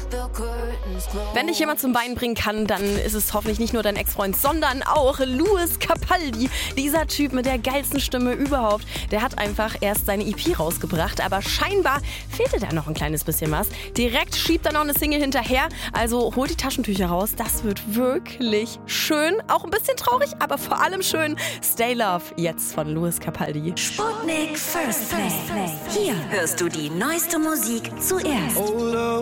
Wenn dich jemand zum Bein bringen kann, dann ist es hoffentlich nicht nur dein Ex-Freund, sondern auch Lewis Capaldi. Dieser Typ mit der geilsten Stimme überhaupt, der hat einfach erst seine EP rausgebracht, aber scheinbar fehlte da noch ein kleines bisschen was. Direkt schiebt er noch eine Single hinterher, also holt die Taschentücher raus. Das wird wirklich schön, auch ein bisschen traurig, aber vor allem schön. Stay Love, jetzt von Lewis Capaldi. Sputnik First Play. Hier hörst du die neueste Musik zuerst.